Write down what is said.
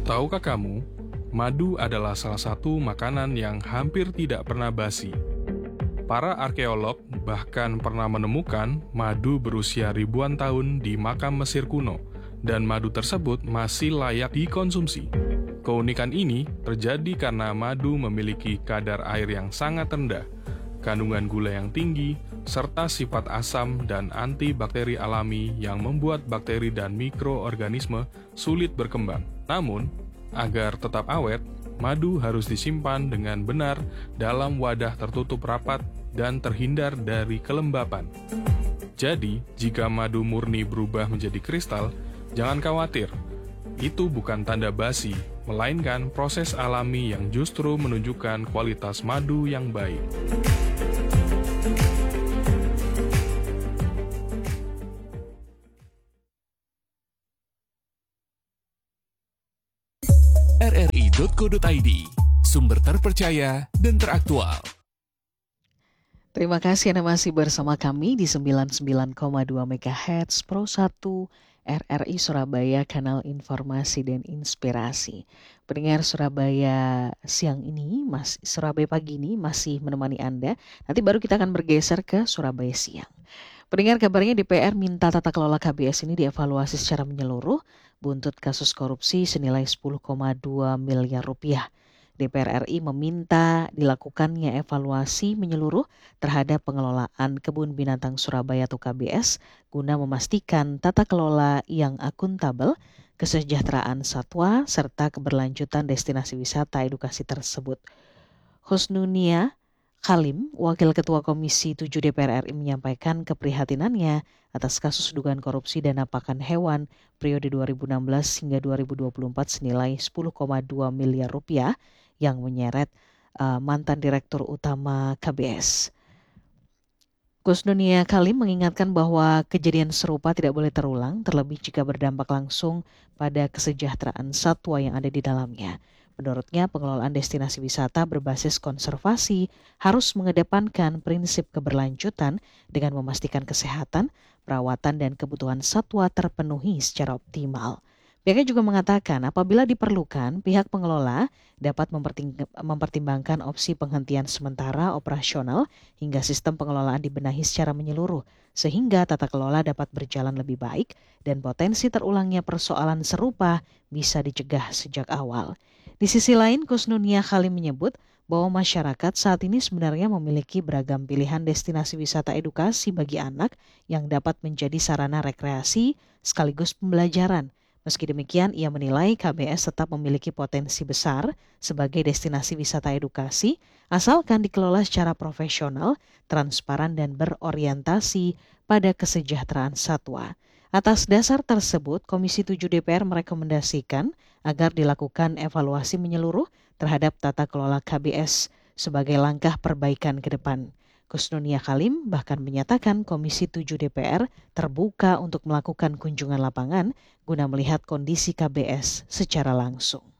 Tahukah kamu, madu adalah salah satu makanan yang hampir tidak pernah basi. Para arkeolog bahkan pernah menemukan madu berusia ribuan tahun di makam Mesir kuno, dan madu tersebut masih layak dikonsumsi. Keunikan ini terjadi karena madu memiliki kadar air yang sangat rendah, kandungan gula yang tinggi, serta sifat asam dan antibakteri alami yang membuat bakteri dan mikroorganisme sulit berkembang. Namun, agar tetap awet, madu harus disimpan dengan benar dalam wadah tertutup rapat dan terhindar dari kelembapan. Jadi, jika madu murni berubah menjadi kristal, jangan khawatir. Itu bukan tanda basi, melainkan proses alami yang justru menunjukkan kualitas madu yang baik. rri.co.id, sumber terpercaya dan teraktual. Terima kasih Anda masih bersama kami di 99,2 MHz Pro 1 RRI Surabaya, kanal informasi dan inspirasi. Pendengar Surabaya siang ini, Surabaya pagi ini masih menemani Anda. Nanti baru kita akan bergeser ke Surabaya siang. Pendengar, kabarnya DPR minta tata kelola KBS ini dievaluasi secara menyeluruh buntut kasus korupsi senilai 10,2 miliar rupiah. DPR RI meminta dilakukannya evaluasi menyeluruh terhadap pengelolaan Kebun Binatang Surabaya atau KBS guna memastikan tata kelola yang akuntabel, kesejahteraan satwa, serta keberlanjutan destinasi wisata edukasi tersebut. Husnunia Khalim, Wakil Ketua Komisi 7 DPR RI menyampaikan keprihatinannya atas kasus dugaan korupsi dana pakan hewan periode 2016 hingga 2024 senilai 10,2 miliar rupiah yang menyeret mantan Direktur Utama KBS. Husnunia Khalim mengingatkan bahwa kejadian serupa tidak boleh terulang, terlebih jika berdampak langsung pada kesejahteraan satwa yang ada di dalamnya. Menurutnya, pengelolaan destinasi wisata berbasis konservasi harus mengedepankan prinsip keberlanjutan dengan memastikan kesehatan, perawatan, dan kebutuhan satwa terpenuhi secara optimal. Pihaknya juga mengatakan apabila diperlukan, pihak pengelola dapat mempertimbangkan opsi penghentian sementara operasional hingga sistem pengelolaan dibenahi secara menyeluruh, sehingga tata kelola dapat berjalan lebih baik dan potensi terulangnya persoalan serupa bisa dicegah sejak awal. Di sisi lain, Husnunia Khalim menyebut bahwa masyarakat saat ini sebenarnya memiliki beragam pilihan destinasi wisata edukasi bagi anak yang dapat menjadi sarana rekreasi sekaligus pembelajaran. Meski demikian, ia menilai KBS tetap memiliki potensi besar sebagai destinasi wisata edukasi, asalkan dikelola secara profesional, transparan, dan berorientasi pada kesejahteraan satwa. Atas dasar tersebut, Komisi 7 DPR merekomendasikan agar dilakukan evaluasi menyeluruh terhadap tata kelola KBS sebagai langkah perbaikan ke depan. Husnunia Khalim bahkan menyatakan Komisi 7 DPR terbuka untuk melakukan kunjungan lapangan guna melihat kondisi KBS secara langsung.